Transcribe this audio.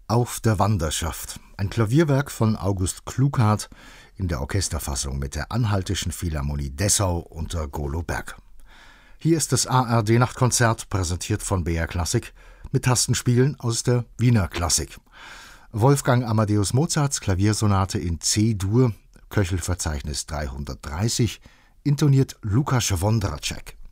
Auf der Wanderschaft, ein Klavierwerk von August Klughardt in der Orchesterfassung mit der Anhaltischen Philharmonie Dessau unter Golo Berg. Hier ist das ARD-Nachtkonzert, präsentiert von BR Klassik, mit Tastenspielen aus der Wiener Klassik. Wolfgang Amadeus Mozarts Klaviersonate in C-Dur, Köchelverzeichnis 330, intoniert Lukas Wondratschek.